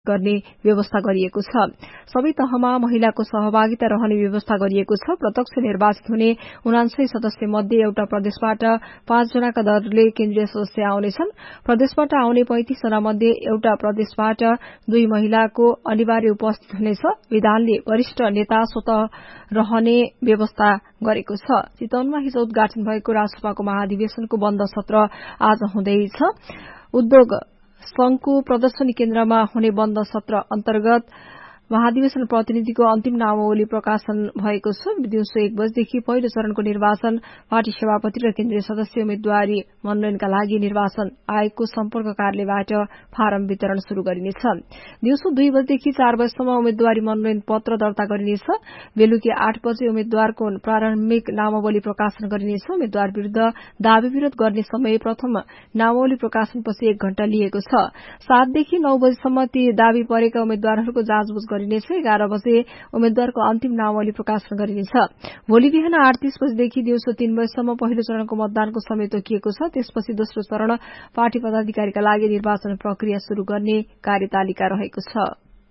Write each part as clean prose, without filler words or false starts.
गर्ने व्यवस्था गरिएको छ। सबै तहमा महिलाको सहभागिता रहने व्यवस्था गरिएको छ। प्रत्यक्ष निर्वाचित हुने 79 सदस्य मध्ये एउटा प्रदेशबाट 5 जनाका दरले केन्द्रीय सदस्य आउनेछन्। प्रदेशबाट आउने 35 जना मध्ये एउटा प्रदेशबाट 2 महिलाको अनिवार्य उपस्थित हुनेछ। विधानले वरिष्ठ नेता स्वतः रहने व्यवस्था गरेको छ। चितवनमा हिजो उद्घाटन भएको राजसभाको महाधिवेशनको बन्द सत्र आज हुँदैछ। उद्योग संघको प्रदर्शनी केन्द्रमा हुने बन्द सत्र अन्तर्गत महाधिवेशन प्रतिनिधिको अन्तिम नामावली प्रकाशन भएको छ। दिउँसो 1 बजेदेखि पहिलो चरणको निर्वाचन पार्टी सभापति र केन्द्रीय सदस्य उम्मेद्वारी मनोनयनका लागि निर्वाचन आयोगको सम्पर्क कार्यालयबाट फारम वितरण शुरू गरिनेछ। दिउँसो 2 बजेदेखि 4 बजेसम्म उम्मेद्वारी मनोनयन पत्र दर्ता गरिनेछ। बेलुकी 8 बजे उम्मेद्वारको प्रारम्भिक नामावली प्रकाशन गरिनेछ। उम्मेद्वार विरूद्ध दावी विरोध गर्ने समय प्रथम नामावली प्रकाशनपछि 1 घण्टा लिएको छ। 7 देखि 9 बजेसम्म ती दावी परेका उम्मेद्वारहरूको जाँचबुझ गरिनेछ। 11 बजे उम्मेद्वारको अन्तिम नामावली प्रकाशन गरिनेछ। भोलि बिहान 8:30 बजेदेखि दिउँसो 3 बजेसम्म पहिलो चरणको मतदानको समय तोकिएको छ। त्यसपछि दोस्रो चरण पार्टी पदाधिकारीका लागि निर्वाचन प्रक्रिया शुरू गर्ने कार्यतालिका रहेको छ।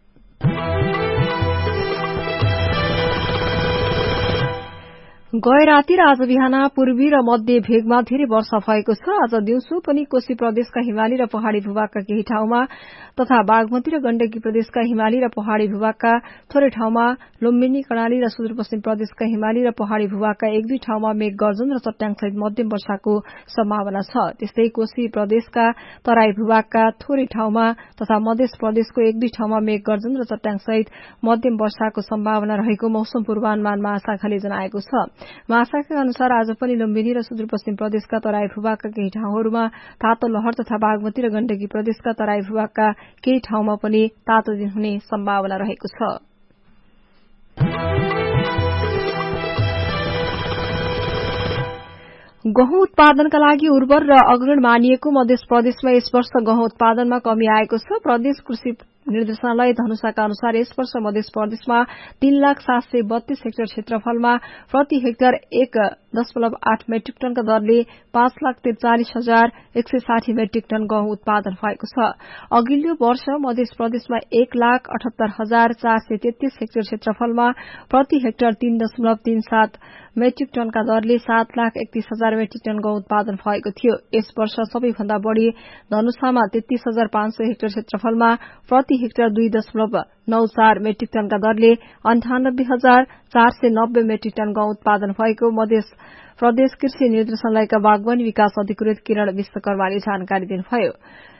गए राति र आज बिहान पूर्वी र मध्य भेगमा धेरै वर्षा भएको छ। आज दिउँसो पनि कोशी प्रदेशका हिमाली र पहाड़ी भूभागका केही ठाउँमा तथा बागमती र गण्डकी प्रदेशका हिमाली र पहाड़ी भूभागका थोरै ठाउँमा, लुम्बिनी, कर्णाली र सुदूरपश्चिम प्रदेशका हिमाली र पहाड़ी भूभागका 1-2 ठाउँमा मेघ गर्जन र चट्याङसहित मध्यम वर्षाको सम्भावना छ। त्यस्तै कोशी प्रदेशका तराई भूभागका थोरै ठाउँमा तथा मध्य प्रदेशको 1-2 ठाउँमा मेघ गर्जन र चट्याङसहित मध्यम वर्षाको सम्भावना रहेको मौसम पूर्वानुमान महाशाखाले जनाएको छ। महाशाखाका अनुसार आज पनि लुम्बिनी र सुदूरपश्चिम प्रदेशका तराई भूभागका केही ठाउँहरूमा तातो लहर तथा बागमती र गण्डकी प्रदेशका तराई भूभागका केही ठाउँमा पनि तातो दिन हुने सम्भावना रहेको छ। गहुँ उत्पादनका लागि उर्वर र अग्रणी मानिएको मध्य प्रदेशमा यस वर्ष गहुँ उत्पादनमा कमी आएको छ। प्रदेश कृषि निर्देशनालय धनुषाका अनुसार यस वर्ष मध्य प्रदेशमा 3,732 हेक्टर क्षेत्रफलमा प्रति हेक्टर 1.8 मेट्रिक टनका दरले 5,43,160 मेट्रिक टन गहुँ उत्पादन भएको छ। अघिल्लो वर्ष मध्य प्रदेशमा 1,78,433 हेक्टर क्षेत्रफलमा प्रति हेक्टर 3.37 मेट्रिक टनका दरले 7,31,000 मेट्रिक टन गहुँ उत्पादन भएको थियो। यस वर्ष सबैभन्दा बढ़ी धनुषामा 33,500 हेक्टर क्षेत्रफलमा प्रति हेक्टर 2.94 मेट्रिक टनका दरले 98,490 मेट्रिक टन गहुँ उत्पादन भएको मध्य प्रदेश कृषि निर्देशनालयका बागवानी विकास अधिकृत किरण विश्वकर्माले जानकारी दिनुभयो।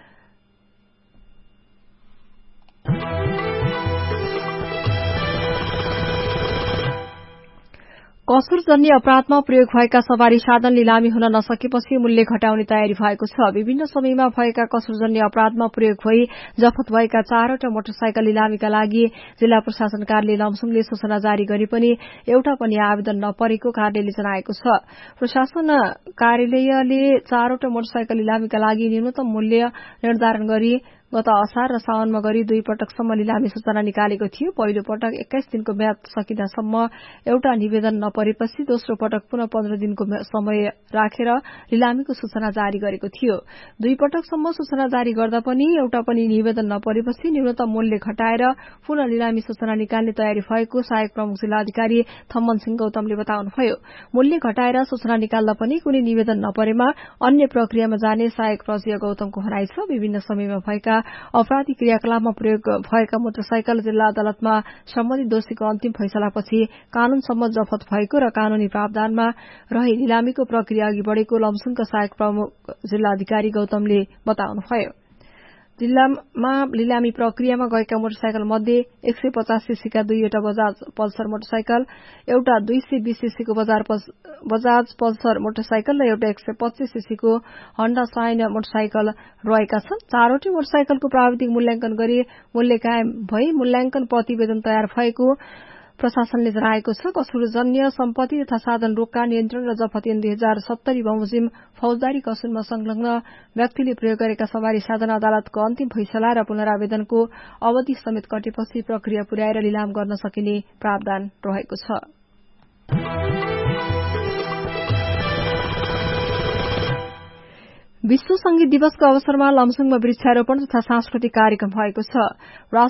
कसुरजन्य अपराधमा प्रयोग भएका सवारी साधन लिलामी हुन नसकेपछि मूल्य घटाउने तयारी भएको छ। विभिन्न समयमा भएका कसुरजन्य अपराधमा प्रयोग भई जफत भएका 4वटा मोटरसाइकल लिलामीका लागि जिल्ला प्रशासन कार्यालय लमजुङले सूचना जारी गरे पनि एउटा पनि आवेदन नपरेको कार्यालयले जनाएको छ। प्रशासन कार्यालयले 4वटा मोटरसाइकल लिलामीका लागि न्यूनतम मूल्य निर्धारण गरी गत असार र साउनमा गरी 2 पटकसम्म लिलामी सूचना निकालेको थियो। पहिलो पटक 21 दिनको म्याद सकिँदासम्म एउटा निवेदन नपरेपछि दोस्रो पटक पुनः 15 दिनको समय राखेर लिलामीको सूचना जारी गरेको थियो। 2 पटकसम्म सूचना जारी गर्दा पनि एउटा पनि निवेदन नपरेपछि न्यूनतम मूल्य घटाएर पुनः लिलामी सूचना निकाल्ने तयारी भएको सहायक प्रमुख जिल्लाधिकारी थम्मन सिंह गौतमले बताउनुभयो। मूल्य घटाएर सूचना निकाल्दा पनि कुनै निवेदन नपरेमा अन्य प्रक्रियामा जाने सहायक प्रजीय गौतमको भनाइ छ। विभिन्न समयमा भएका अपराधिक क्रियाकलापमा प्रयोग भएका मोटरसाइकल जिल्ला अदालतमा सम्बन्धित दोषीको अन्तिम फैसलापछि कानूनसम्म जफत भएको र कानूनी प्रावधानमा रही लिलामीको प्रक्रिया अघि बढ़ेको लमजुङका सहायक प्रमुख जिल्लाधिकारी गौतमले बताउनुभयो। जिल्लामा लिलामी प्रक्रियामा गएका मोटरसाइकल मध्ये 150 सीसीका 2वटा बजाज पल्सर मोटरसाइकल, एउटा 220 सीसीको बजाज पल्सर मोटरसाइकल र एउटा 125 सीसीको हन्डा साइन मोटरसाइकल रहेका छन्। 4वटै मोटरसाइकलको प्राविधिक मूल्याङ्कन गरी मूल्य कायम भई मूल्याङ्कन प्रतिवेदन तयार भएको प्रशासनले जनाएको छ। कसुरजन्य सम्पत्ति तथा साधन रोक्का नियन्त्रण र जफत ऐन 2070 बमोजिम फौजदारी कसुरमा संलग्न व्यक्तिले प्रयोग गरेका सवारी साधन अदालतको अन्तिम फैसला र पुनरावेदनको अवधि समेत कटेपछि प्रक्रिया पुर्याएर लिलाम गर्न सकिने प्रावधान रहेको छ। विश्व संगीत दिवसको अवसरमा लमजुङमा वृक्षारोपण तथा सांस्कृतिक कार्यक्रम भएको छ।